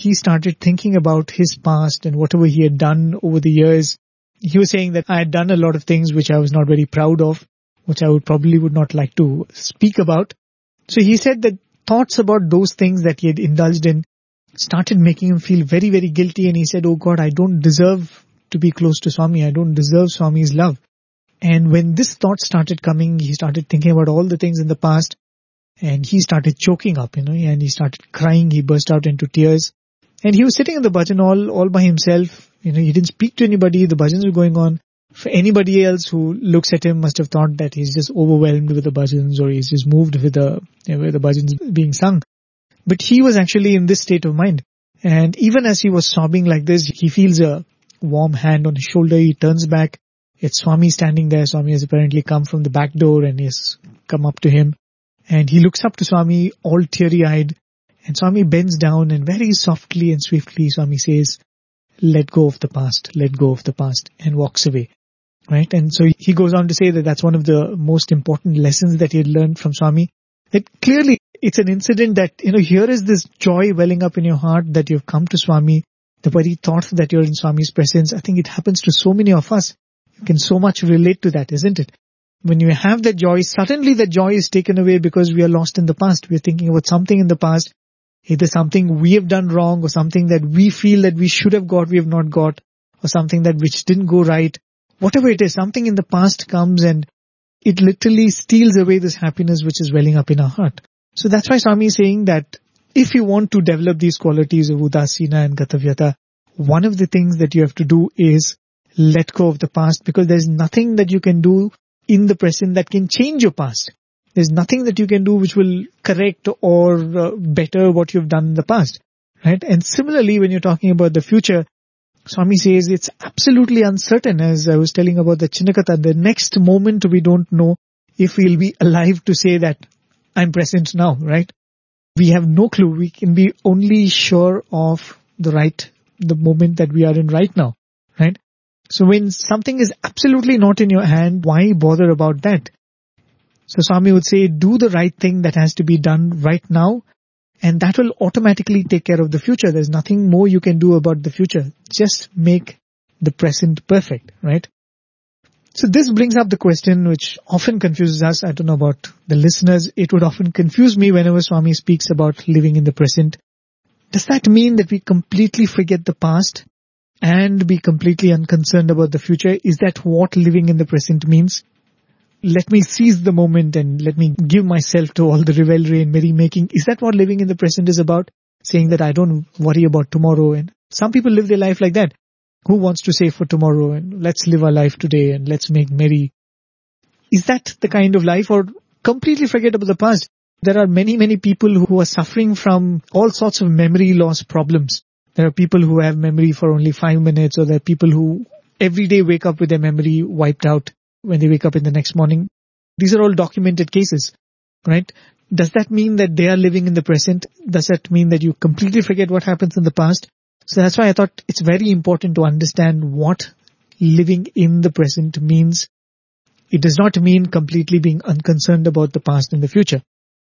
he started thinking about his past and whatever he had done over the years. He was saying that I had done a lot of things which I was not very proud of, which I would not like to speak about. So he said that thoughts about those things that he had indulged in started making him feel very, very guilty. And he said, oh God, I don't deserve to be close to Swami. I don't deserve Swami's love. And when this thought started coming, he started thinking about all the things in the past and he started choking up, and he started crying. He burst out into tears and he was sitting in the bhajan all by himself. He didn't speak to anybody. The bhajans were going on. For anybody else who looks at him must have thought that he's just overwhelmed with the bhajans or he's just moved with the bhajans being sung. But he was actually in this state of mind. And even as he was sobbing like this, he feels a warm hand on his shoulder. He turns back. It's Swami standing there. Swami has apparently come from the back door and he has come up to him. And he looks up to Swami all teary-eyed. And Swami bends down and very softly and swiftly Swami says, let go of the past, and walks away. Right? And so he goes on to say that that's one of the most important lessons that he had learned from Swami. That clearly it's an incident that, here is this joy welling up in your heart that you've come to Swami. The very thought that you're in Swami's presence, I think it happens to so many of us. You can so much relate to that, isn't it? When you have that joy, suddenly the joy is taken away because we are lost in the past. We are thinking about something in the past, either something we have done wrong or something that we feel that we should have got, we have not got, or something that which didn't go right. Whatever it is, something in the past comes and it literally steals away this happiness which is welling up in our heart. So that's why Swami is saying that if you want to develop these qualities of Udasina and Gatavyata, one of the things that you have to do is let go of the past, because there's nothing that you can do in the present that can change your past. There's nothing that you can do which will correct or better what you've done in the past. Right? And similarly, when you're talking about the future, Swami says it's absolutely uncertain. As I was telling about the Chinnakatha, the next moment we don't know if we'll be alive to say that I'm present now, right? We have no clue. We can be only sure of the moment that we are in right now, right? So when something is absolutely not in your hand, why bother about that? So Swami would say, do the right thing that has to be done right now, and that will automatically take care of the future. There's nothing more you can do about the future. Just make the present perfect, right? So this brings up the question which often confuses us. I don't know about the listeners. It would often confuse me whenever Swami speaks about living in the present. Does that mean that we completely forget the past and be completely unconcerned about the future? Is that what living in the present means? Let me seize the moment and let me give myself to all the revelry and merrymaking. Is that what living in the present is about? Saying that I don't worry about tomorrow. And some people live their life like that. Who wants to save for tomorrow and let's live our life today and let's make merry? Is that the kind of life, or completely forget about the past? There are many, many people who are suffering from all sorts of memory loss problems. There are people who have memory for only 5 minutes, or there are people who every day wake up with their memory wiped out when they wake up in the next morning. These are all documented cases, right? Does that mean that they are living in the present? Does that mean that you completely forget what happens in the past? So that's why I thought it's very important to understand what living in the present means. It does not mean completely being unconcerned about the past and the future.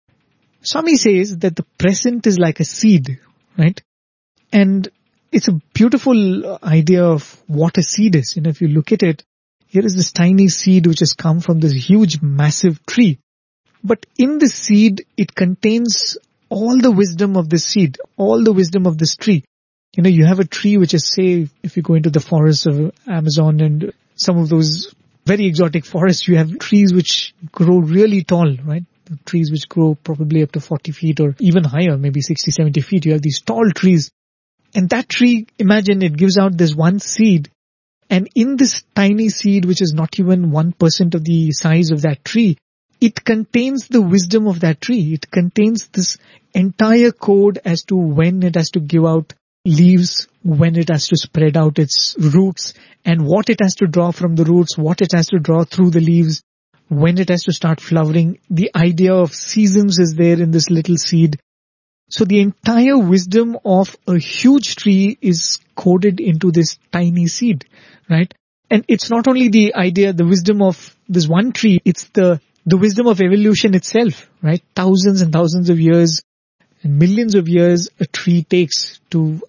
Swami says that the present is like a seed, right? And it's a beautiful idea of what a seed is. If you look at it, here is this tiny seed which has come from this huge, massive tree. But in the seed, it contains all the wisdom of this seed, all the wisdom of this tree. You have a tree which is, say, if you go into the forests of Amazon and some of those very exotic forests, you have trees which grow really tall, right? Trees which grow probably up to 40 feet or even higher, maybe 60, 70 feet. You have these tall trees. And that tree, imagine it gives out this one seed. And in this tiny seed, which is not even 1% of the size of that tree, it contains the wisdom of that tree. It contains this entire code as to when it has to give out leaves, when it has to spread out its roots, and what it has to draw from the roots, what it has to draw through the leaves, when it has to start flowering. The idea of seasons is there in this little seed. So the entire wisdom of a huge tree is coded into this tiny seed, right? And it's not only the idea, the wisdom of this one tree, it's the wisdom of evolution itself, right? Thousands and thousands of years and millions of years a tree takes to